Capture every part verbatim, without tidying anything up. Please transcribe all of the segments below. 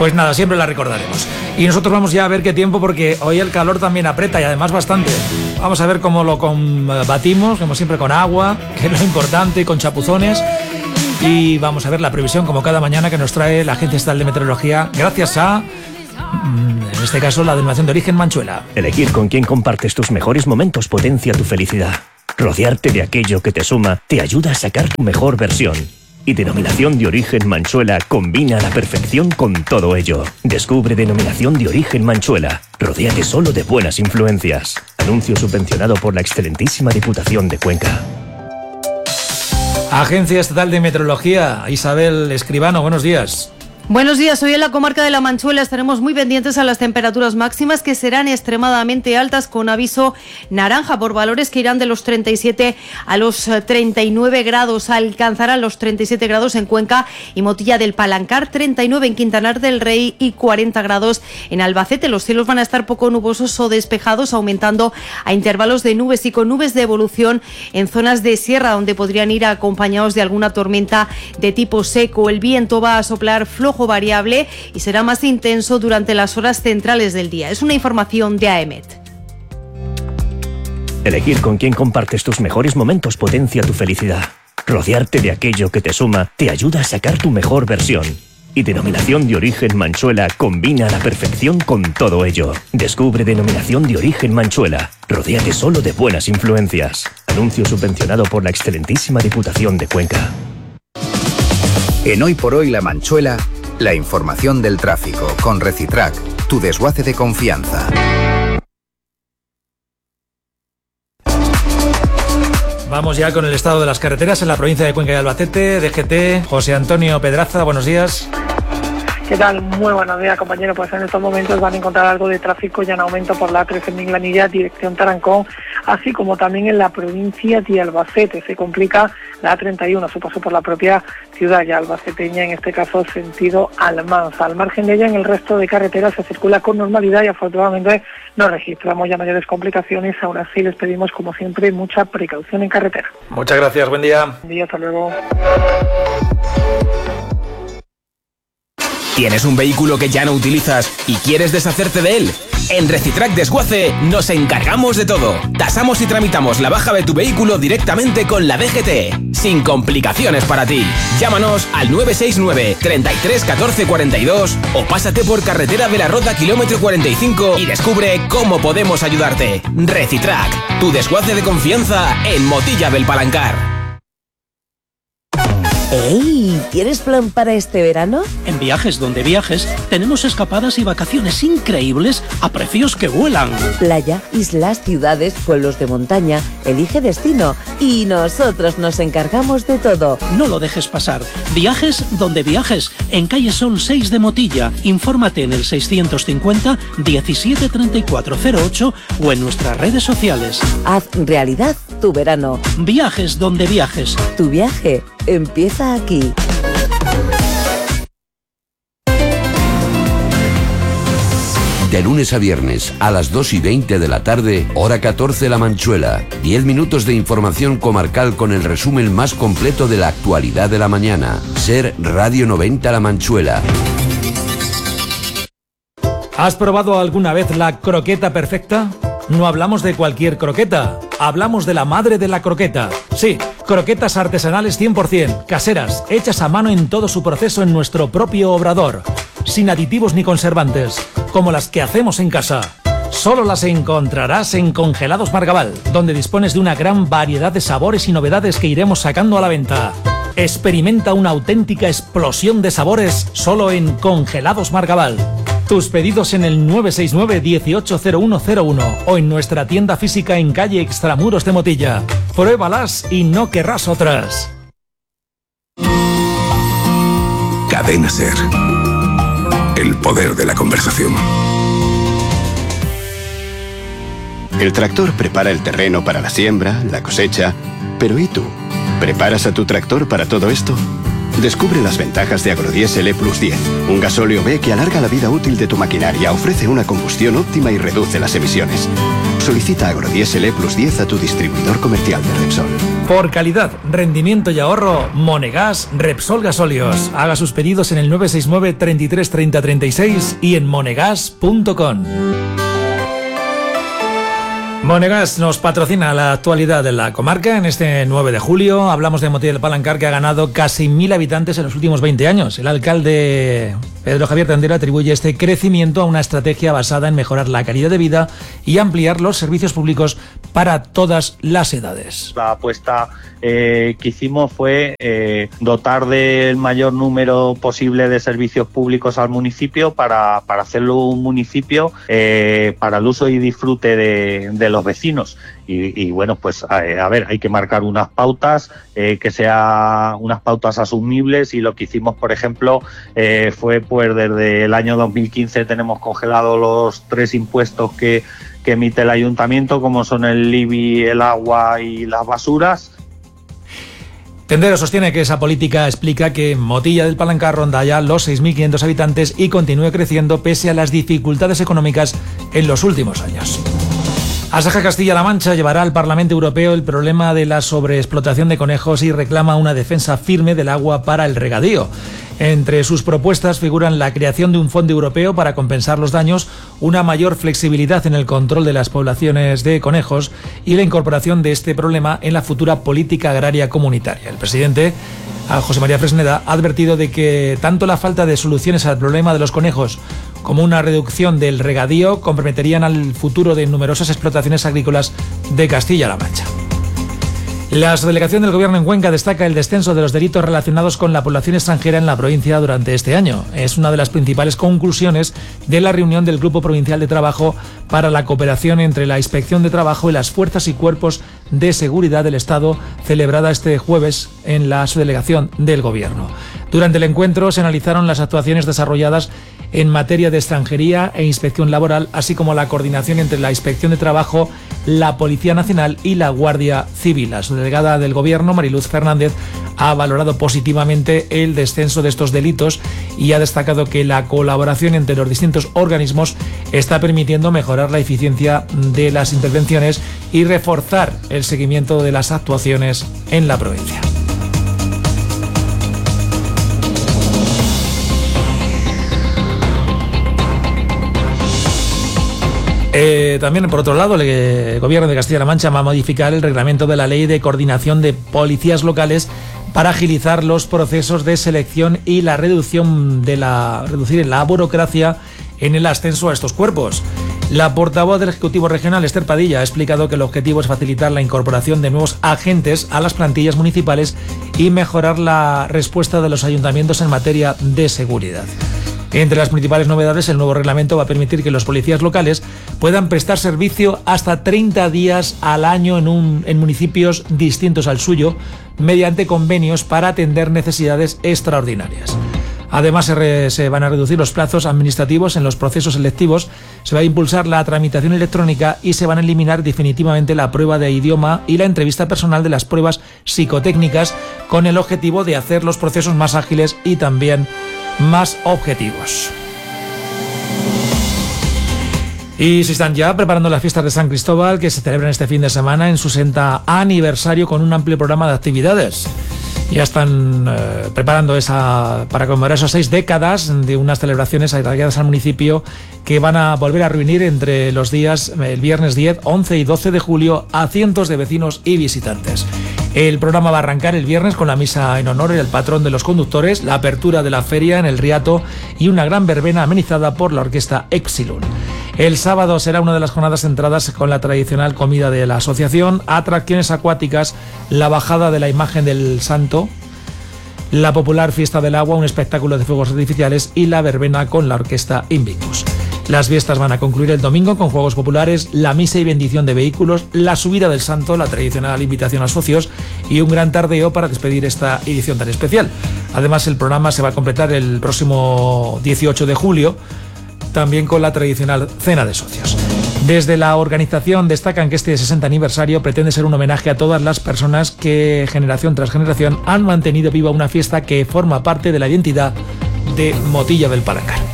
Pues nada, siempre la recordaremos. Y nosotros vamos ya a ver qué tiempo, porque hoy el calor también aprieta y además bastante. Vamos a ver cómo lo combatimos, como siempre con agua, que es lo importante, y con chapuzones. Y vamos a ver la previsión, como cada mañana, que nos trae la Agencia Estatal de Meteorología, gracias a, en este caso, la denominación de origen Manchuela. Elegir con quién compartes tus mejores momentos potencia tu felicidad. Rodearte de aquello que te suma te ayuda a sacar tu mejor versión. Y denominación de origen Manchuela combina a la perfección con todo ello. Descubre denominación de origen Manchuela. Rodéate solo de buenas influencias. Anuncio subvencionado por la excelentísima Diputación de Cuenca. Agencia Estatal de Meteorología, Isabel Escribano, buenos días. Buenos días, hoy en la comarca de La Manchuela estaremos muy pendientes a las temperaturas máximas, que serán extremadamente altas, con aviso naranja por valores que irán de los treinta y siete a los treinta y nueve grados. Alcanzarán los treinta y siete grados en Cuenca y Motilla del Palancar, treinta y nueve en Quintanar del Rey y cuarenta grados en Albacete. Los cielos van a estar poco nubosos o despejados, aumentando a intervalos de nubes y con nubes de evolución en zonas de sierra, donde podrían ir acompañados de alguna tormenta de tipo seco. El viento va a soplar flojo variable y será más intenso durante las horas centrales del día. Es una información de AEMET. Elegir con quién compartes tus mejores momentos potencia tu felicidad. Rodearte de aquello que te suma te ayuda a sacar tu mejor versión. Y denominación de origen Manchuela combina a la perfección con todo ello. Descubre denominación de origen Manchuela. Rodéate solo de buenas influencias. Anuncio subvencionado por la excelentísima Diputación de Cuenca. En Hoy por Hoy La Manchuela, la información del tráfico con Recitrac, tu desguace de confianza. Vamos ya con el estado de las carreteras en la provincia de Cuenca y Albacete. D G T, José Antonio Pedraza, buenos días. ¿Qué tal? Muy buenos días, compañero. Pues en estos momentos van a encontrar algo de tráfico ya en aumento por la A trece en Minglanilla, dirección Tarancón, así como también en la provincia de Albacete. Se complica la A treinta y uno, su paso por la propia ciudad ya albaceteña, en este caso sentido Almanza. Al margen de ella, en el resto de carreteras se circula con normalidad y afortunadamente no registramos ya mayores complicaciones. Aún así les pedimos, como siempre, mucha precaución en carretera. Muchas gracias, buen día. Buen día, hasta luego. ¿Tienes un vehículo que ya no utilizas y quieres deshacerte de él? En Recitrac Desguace nos encargamos de todo. Tasamos y tramitamos la baja de tu vehículo directamente con la D G T, sin complicaciones para ti. Llámanos al nueve seis nueve, treinta y tres, catorce, cuarenta y dos o pásate por Carretera de la Roda kilómetro cuarenta y cinco y descubre cómo podemos ayudarte. Recitrac, tu desguace de confianza en Motilla del Palancar. ¡Ey! ¿Tienes plan para este verano? En Viajes Donde Viajes tenemos escapadas y vacaciones increíbles a precios que vuelan. Playa, islas, ciudades, pueblos de montaña. Elige destino y nosotros nos encargamos de todo. No lo dejes pasar. Viajes Donde Viajes, en calle Sol seis de Motilla. Infórmate en el seiscientos cincuenta, diecisiete, treinta y cuatro cero ocho o en nuestras redes sociales. Haz realidad tu verano. Viajes Donde Viajes. Tu viaje empieza aquí. De lunes a viernes a las dos y veinte de la tarde, hora catorce La Manchuela. diez minutos de información comarcal con el resumen más completo de la actualidad de la mañana. Ser Radio noventa La Manchuela. ¿Has probado alguna vez la croqueta perfecta? No hablamos de cualquier croqueta, hablamos de la madre de la croqueta. Sí, croquetas artesanales cien por ciento, caseras, hechas a mano en todo su proceso en nuestro propio obrador, sin aditivos ni conservantes, como las que hacemos en casa. Solo las encontrarás en Congelados Margabal, donde dispones de una gran variedad de sabores y novedades que iremos sacando a la venta. Experimenta una auténtica explosión de sabores solo en Congelados Margabal. Tus pedidos en el nueve seis nueve, dieciocho cero uno cero uno o en nuestra tienda física en calle Extramuros de Motilla. Pruébalas y no querrás otras. Cadena Ser. El poder de la conversación. El tractor prepara el terreno para la siembra, la cosecha. Pero ¿y tú? ¿Preparas a tu tractor para todo esto? Descubre las ventajas de Agrodiesel E Plus diez, un gasóleo B que alarga la vida útil de tu maquinaria, ofrece una combustión óptima y reduce las emisiones. Solicita Agrodiésel E plus diez a tu distribuidor comercial de Repsol. Por calidad, rendimiento y ahorro, Monegas Repsol Gasóleos. Haga sus pedidos en el nueve seis nueve, treinta y tres, treinta, treinta y seis y en monegas punto com. Monegas nos patrocina la actualidad de la comarca. En este nueve de julio hablamos de Motilla del Palancar, que ha ganado casi mil habitantes en los últimos veinte años. El alcalde Pedro Javier Tendero atribuye este crecimiento a una estrategia basada en mejorar la calidad de vida y ampliar los servicios públicos para todas las edades. La apuesta eh, que hicimos fue eh, dotar del mayor número posible de servicios públicos al municipio para, para hacerlo un municipio eh, para el uso y disfrute de, de los vecinos. Y, y bueno, pues a, a ver, hay que marcar unas pautas, eh, que sean unas pautas asumibles, y lo que hicimos, por ejemplo, eh, fue pues desde el año dos mil quince tenemos congelados los tres impuestos que, que emite el ayuntamiento, como son el I B I, el agua y las basuras. Tendero sostiene que esa política explica que Motilla del Palancar ronda ya los seis mil quinientos habitantes y continúe creciendo pese a las dificultades económicas en los últimos años. Asaja Castilla-La Mancha llevará al Parlamento Europeo el problema de la sobreexplotación de conejos y reclama una defensa firme del agua para el regadío. Entre sus propuestas figuran la creación de un fondo europeo para compensar los daños, una mayor flexibilidad en el control de las poblaciones de conejos y la incorporación de este problema en la futura política agraria comunitaria. El presidente, José María Fresneda, ha advertido de que tanto la falta de soluciones al problema de los conejos como una reducción del regadío comprometerían al futuro de numerosas explotaciones agrícolas de Castilla-La Mancha. La subdelegación del Gobierno en Cuenca destaca el descenso de los delitos relacionados con la población extranjera en la provincia durante este año. Es una de las principales conclusiones de la reunión del Grupo Provincial de Trabajo para la cooperación entre la Inspección de Trabajo y las fuerzas y cuerpos de seguridad del Estado, celebrada este jueves en la subdelegación del Gobierno. Durante el encuentro se analizaron las actuaciones desarrolladas en materia de extranjería e inspección laboral, así como la coordinación entre la Inspección de Trabajo, la Policía Nacional y la Guardia Civil. La subdelegada del Gobierno, Mariluz Fernández, ha valorado positivamente el descenso de estos delitos y ha destacado que la colaboración entre los distintos organismos está permitiendo mejorar la eficiencia de las intervenciones y reforzar el seguimiento de las actuaciones en la provincia. Eh, también, por otro lado, el Gobierno de Castilla-La Mancha va a modificar el reglamento de la Ley de Coordinación de Policías Locales para agilizar los procesos de selección y la reducción de la reducir la burocracia en el ascenso a estos cuerpos. La portavoz del Ejecutivo Regional, Esther Padilla, ha explicado que el objetivo es facilitar la incorporación de nuevos agentes a las plantillas municipales y mejorar la respuesta de los ayuntamientos en materia de seguridad. Entre las principales novedades, el nuevo reglamento va a permitir que los policías locales puedan prestar servicio hasta treinta días al año en, un, en municipios distintos al suyo, mediante convenios para atender necesidades extraordinarias. Además, se, re, se van a reducir los plazos administrativos en los procesos selectivos, se va a impulsar la tramitación electrónica y se van a eliminar definitivamente la prueba de idioma y la entrevista personal de las pruebas psicotécnicas, con el objetivo de hacer los procesos más ágiles y también más objetivos. Y se están ya preparando las fiestas de San Cristóbal, que se celebran este fin de semana en su sesenta aniversario, con un amplio programa de actividades. Ya están eh, preparando esa para conmemorar esas seis décadas de unas celebraciones agregadas al municipio que van a volver a reunir entre los días el viernes diez, once y doce de julio a cientos de vecinos y visitantes. El programa va a arrancar el viernes con la misa en honor del patrón de los conductores, la apertura de la feria en el Riato y una gran verbena amenizada por la orquesta Epsilon. El sábado será una de las jornadas centradas con la tradicional comida de la asociación, atracciones acuáticas, la bajada de la imagen del santo, la popular fiesta del agua, un espectáculo de fuegos artificiales y la verbena con la orquesta Invictus. Las fiestas van a concluir el domingo con juegos populares, la misa y bendición de vehículos, la subida del santo, la tradicional invitación a socios y un gran tardeo para despedir esta edición tan especial. Además, el programa se va a completar el próximo dieciocho de julio, también con la tradicional cena de socios. Desde la organización destacan que este sesenta aniversario pretende ser un homenaje a todas las personas que, generación tras generación, han mantenido viva una fiesta que forma parte de la identidad de Motilla del Palancar.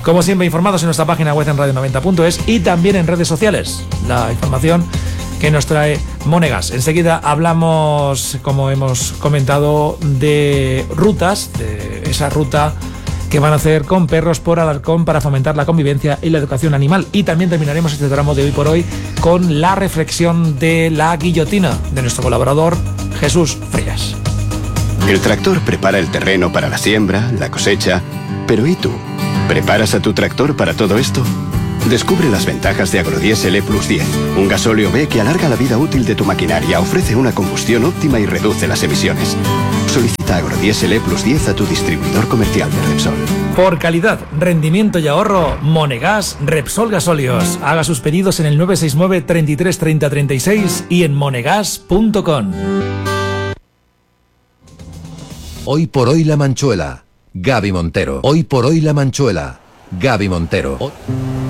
Como siempre, informados en nuestra página web en radio noventa punto es y también en redes sociales. La información que nos trae Monegas. Enseguida hablamos, como hemos comentado, de rutas, de esa ruta que van a hacer con perros por Alarcón para fomentar la convivencia y la educación animal. Y también terminaremos este tramo de hoy por hoy con la reflexión de la guillotina de nuestro colaborador Jesús Frías. El tractor prepara el terreno para la siembra, la cosecha, pero ¿y tú? ¿Preparas a tu tractor para todo esto? Descubre las ventajas de Agrodiesel E plus diez, un gasóleo B que alarga la vida útil de tu maquinaria, ofrece una combustión óptima y reduce las emisiones. Solicita Agrodiesel E plus diez a tu distribuidor comercial de Repsol. Por calidad, rendimiento y ahorro, Monegas Repsol Gasóleos. Haga sus pedidos en el nueve seis nueve, treinta y tres, treinta, treinta y seis y en monegas punto com. Hoy por hoy la Manchuela, Gaby Montero. Hoy por hoy la Manchuela, Gaby Montero.